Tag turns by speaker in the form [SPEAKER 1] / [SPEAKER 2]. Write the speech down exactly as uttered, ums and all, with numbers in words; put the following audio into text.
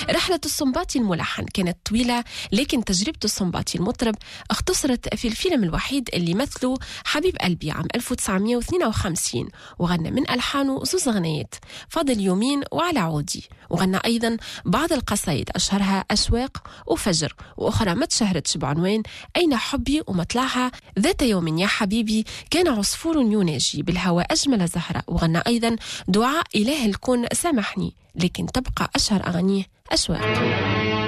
[SPEAKER 1] رحلة السنباطي الملحن كانت طويلة، لكن تجربة السنباطي المطرب اختصرت في الفيلم الوحيد اللي مثله حبيب قلبي عام ألف وتسعمائة واثنين وخمسين، وغنى من ألحانه زوز أغنيات، فاضل يومين وعلى عودي، وغنى أيضا بعض القصايد أشهرها أشواق وفجر، وأخرى ما تشهرتش بعنوان أين حبي ومطلعها ذات يوم يا حبيبي كان عصفور يناجي بالهوى أجمل زهرة، وغنى أيضا دعاء إله الكون سامحني، لكن تبقى أشهر أغانيه أشواق.